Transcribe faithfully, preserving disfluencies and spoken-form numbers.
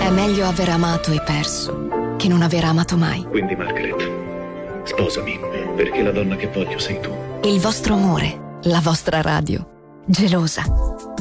È meglio aver amato e perso che non aver amato mai. Quindi, Margaret, sposami, perché la donna che voglio sei tu. Il vostro amore, la vostra radio. Gelosa.